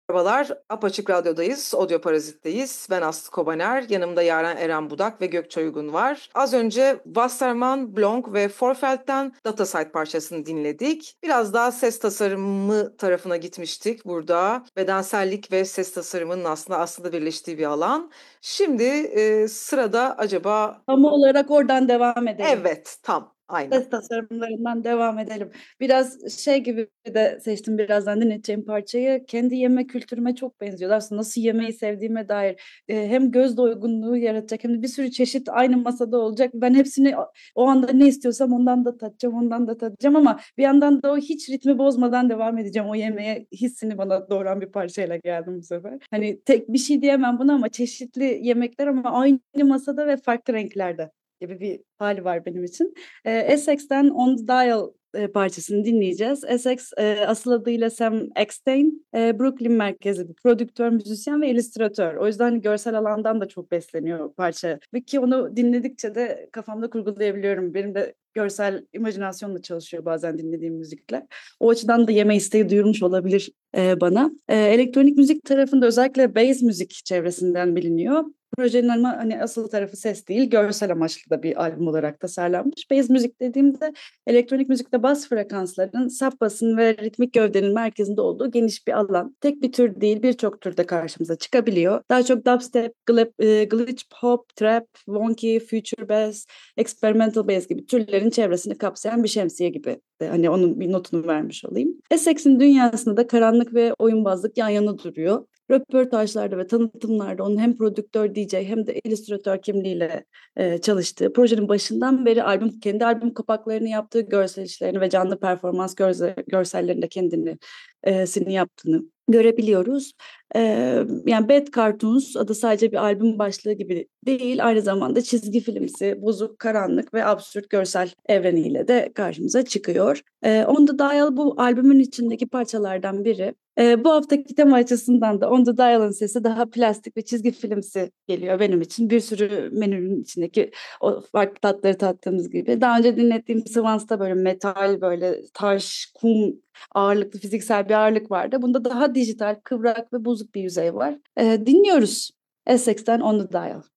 Merhabalar, Apaçık Radyo'dayız, Audio Parazit'teyiz. Ben Aslı Kobaner, yanımda Yaren Eren Budak ve Gökçe Uygun var. Az önce Wasserman, Blanc ve Forfelt'ten Datasite parçasını dinledik. Biraz daha ses tasarımı tarafına gitmiştik burada. Bedensellik ve ses tasarımının aslında birleştiği bir alan. Şimdi sırada acaba... Tam olarak oradan devam edelim. Evet, aynen. Ses tasarımlarından devam edelim. Biraz şey gibi de seçtim birazdan dinleyeceğim parçayı. Kendi yeme kültürüme çok benziyor. Aslında nasıl yemeği sevdiğime dair hem göz doygunluğu yaratacak hem de bir sürü çeşit aynı masada olacak. Ben hepsini o anda ne istiyorsam ondan da tadacağım, ondan da tadacağım ama bir yandan da o hiç ritmi bozmadan devam edeceğim. O yemeğe hissini bana doğuran bir parçayla geldim bu sefer. Hani tek bir şey diyemem buna ama çeşitli yemekler ama aynı masada ve farklı renklerde gibi bir hali var benim için. Essex'ten On the Dial parçasını dinleyeceğiz. Essex asıl adıyla Sam Eckstein, Brooklyn merkezli bir prodüktör, müzisyen ve illüstratör. O yüzden hani görsel alandan da çok besleniyor parça. Ve ki onu dinledikçe de kafamda kurgulayabiliyorum. Benim de görsel imajinasyonla çalışıyor bazen dinlediğim müzikler. O açıdan da yeme isteği duyurmuş olabilir bana. Elektronik müzik tarafında özellikle bass müzik çevresinden biliniyor. Projenin ama hani asıl tarafı ses değil, görsel amaçlı da bir albüm olarak tasarlanmış. Bass müzik dediğimde elektronik müzikte bas frekansların, sap basın ve ritmik gövdenin merkezinde olduğu geniş bir alan. Tek bir tür değil, birçok türde karşımıza çıkabiliyor. Daha çok dubstep, glitch pop, trap, wonky, future bass, experimental bass gibi türlerin çevresini kapsayan bir şemsiye gibi. Hani onun bir notunu vermiş olayım. Essex'in dünyasında da karanlık ve oyunbazlık yan yana duruyor. Röportajlarda ve tanıtımlarda onun hem prodüktör DJ hem de illüstratör kimliğiyle çalıştığı, projenin başından beri kendi albüm kapaklarını yaptığı görsel işlerini ve canlı performans görsellerinde sini yaptığını görebiliyoruz. E, Yani Bad Cartoons adı sadece bir albüm başlığı gibi değil, aynı zamanda çizgi filmsi, bozuk, karanlık ve absürt görsel evreniyle de karşımıza çıkıyor. On the Dial bu albümün içindeki parçalardan biri. Bu haftaki tema açısından da On the Dial'ın sesi daha plastik ve çizgi filmsi geliyor benim için. Bir sürü menünün içindeki o farklı tatları tattığımız gibi. Daha önce dinlettiğim Swans'ta böyle metal, böyle taş, kum ağırlıklı fiziksel bir ağırlık vardı. Bunda daha dijital, kıvrak ve bozuk bir yüzey var. Dinliyoruz. Essex'ten On the Dial.